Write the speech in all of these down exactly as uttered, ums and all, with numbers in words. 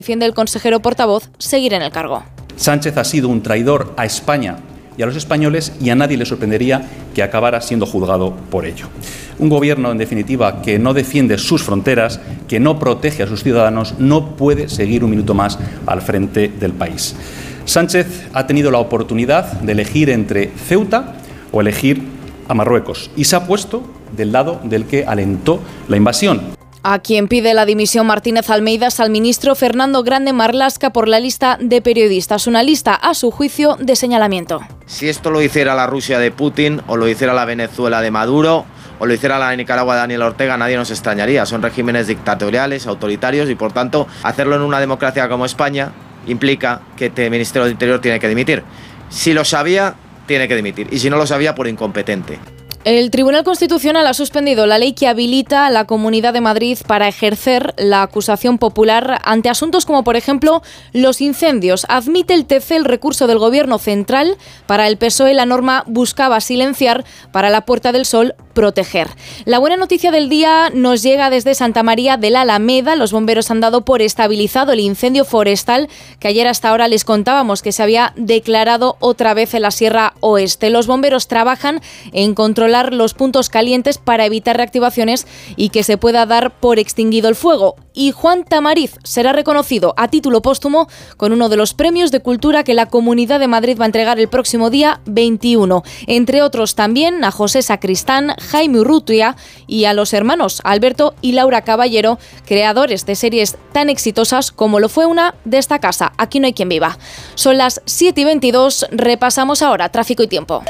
Defiende el consejero portavoz seguir en el cargo. Sánchez ha sido un traidor a España y a los españoles, y a nadie le sorprendería que acabara siendo juzgado por ello. Un gobierno, en definitiva, que no defiende sus fronteras, que no protege a sus ciudadanos, no puede seguir un minuto más al frente del país. Sánchez ha tenido la oportunidad de elegir entre Ceuta o elegir a Marruecos y se ha puesto del lado del que alentó la invasión. A quien pide la dimisión Martínez Almeida es al ministro Fernando Grande Marlaska por la lista de periodistas, una lista, a su juicio, de señalamiento. Si esto lo hiciera la Rusia de Putin, o lo hiciera la Venezuela de Maduro, o lo hiciera la Nicaragua de Daniel Ortega, nadie nos extrañaría. Son regímenes dictatoriales, autoritarios, y por tanto, hacerlo en una democracia como España implica que este Ministerio del Interior tiene que dimitir. Si lo sabía, tiene que dimitir, y si no lo sabía, por incompetente. El Tribunal Constitucional ha suspendido la ley que habilita a la Comunidad de Madrid para ejercer la acusación popular ante asuntos como, por ejemplo, los incendios. Admite el T C el recurso del Gobierno central. Para el P S O E la norma buscaba silenciar, para la Puerta del Sol proteger. La buena noticia del día nos llega desde Santa María de la Alameda. Los bomberos han dado por estabilizado el incendio forestal que ayer hasta ahora les contábamos que se había declarado otra vez en la Sierra Oeste. Los bomberos trabajan en controlar los puntos calientes para evitar reactivaciones y que se pueda dar por extinguido el fuego. Y Juan Tamariz será reconocido a título póstumo con uno de los premios de cultura que la Comunidad de Madrid va a entregar el próximo día veintiuno. Entre otros también a José Sacristán, Jaime Urrutia y a los hermanos Alberto y Laura Caballero, creadores de series tan exitosas como lo fue una de esta casa, Aquí no hay quien viva. Son las siete y veintidós, repasamos ahora tráfico y tiempo.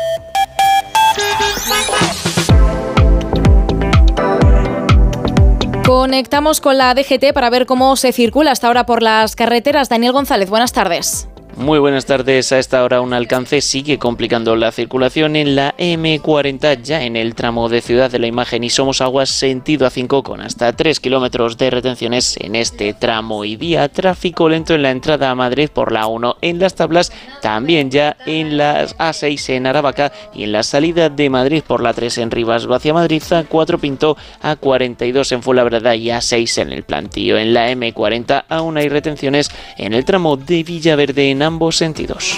Conectamos con la D G T para ver cómo se circula hasta ahora por las carreteras. Daniel González, buenas tardes. Muy buenas tardes. A esta hora un alcance sigue complicando la circulación en la eme cuarenta, ya en el tramo de Ciudad de la Imagen y Somosaguas sentido A cinco, con hasta tres kilómetros de retenciones en este tramo y día. Tráfico lento en la entrada a Madrid por la uno en Las Tablas, también ya en la A seis en Aravaca y en la salida de Madrid por la tres en Rivas hacia Madrid, A cuatro Pinto, A cuarenta y dos en Fuenlabrada y A seis en el Plantío. En la eme cuarenta aún hay retenciones en el tramo de Villaverde en ambos sentidos.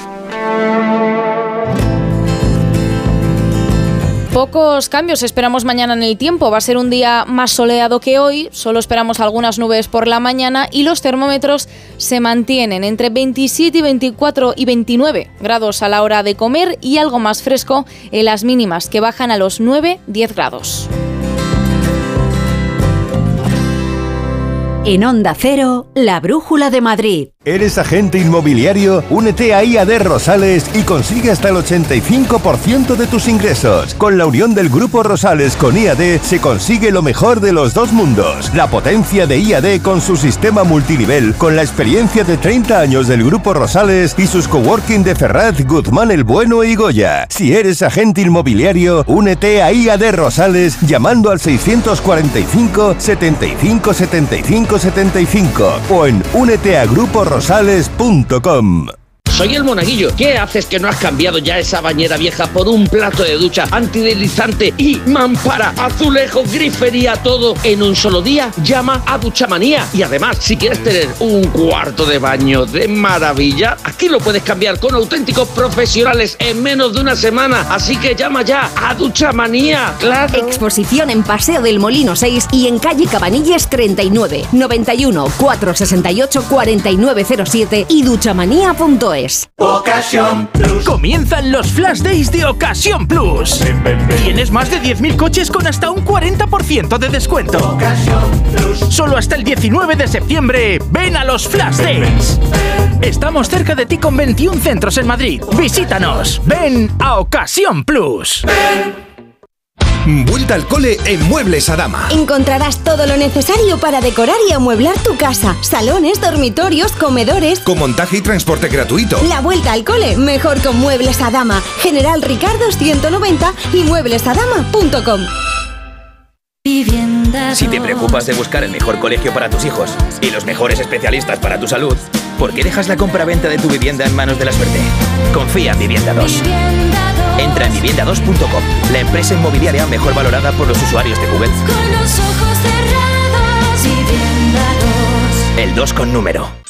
Pocos cambios esperamos mañana en el tiempo. Va a ser un día más soleado que hoy. Solo esperamos algunas nubes por la mañana y los termómetros se mantienen entre veintisiete y veinticuatro y veintinueve grados a la hora de comer y algo más fresco en las mínimas, que bajan a los nueve a diez grados. En Onda Cero, la Brújula de Madrid. ¿Eres agente inmobiliario? Únete a I A D Rosales y consigue hasta el ochenta y cinco por ciento de tus ingresos. Con la unión del Grupo Rosales con I A D se consigue lo mejor de los dos mundos. La potencia de I A D con su sistema multinivel, con la experiencia de treinta años del Grupo Rosales y sus coworking de Ferraz, Guzmán el Bueno y Goya. Si eres agente inmobiliario, únete a I A D Rosales llamando al seiscientos cuarenta y cinco, setenta y cinco, setenta y cinco, setenta y cinco o en únete a grupo rosales punto com. Soy el Monaguillo. ¿Qué haces que no has cambiado ya esa bañera vieja por un plato de ducha antideslizante y mampara, azulejo, grifería, todo en un solo día? Llama a Duchamanía. Y además, si quieres tener un cuarto de baño de maravilla, aquí lo puedes cambiar con auténticos profesionales en menos de una semana. Así que llama ya a Duchamanía. ¡Claro! Exposición en Paseo del Molino seis y en calle Cabanilles treinta y nueve, noventa y uno, cuatrocientos sesenta y ocho, cuarenta y nueve cero siete y duchamanía punto es. Ocasión Plus. Comienzan los Flash Days de Ocasión Plus. Ven, ven, ven. Tienes más de diez mil coches con hasta un cuarenta por ciento de descuento. Ocasión Plus. Solo hasta el diecinueve de septiembre. Ven a los Flash Days. Estamos cerca de ti con veintiún centros en Madrid. Visítanos. Ven a Ocasión Plus. Ven. Vuelta al cole en Muebles Adama. Encontrarás todo lo necesario para decorar y amueblar tu casa. Salones, dormitorios, comedores. Con montaje y transporte gratuito. La vuelta al cole, mejor con Muebles Adama. General Ricardo ciento noventa y muebles adama punto com. Si te preocupas de buscar el mejor colegio para tus hijos y los mejores especialistas para tu salud, ¿por qué dejas la compra-venta de tu vivienda en manos de la suerte? Confía en Vivienda dos. Entra en vivienda dos punto com, la empresa inmobiliaria mejor valorada por los usuarios de Google. Con los ojos cerrados, Vivienda dos. El dos con número.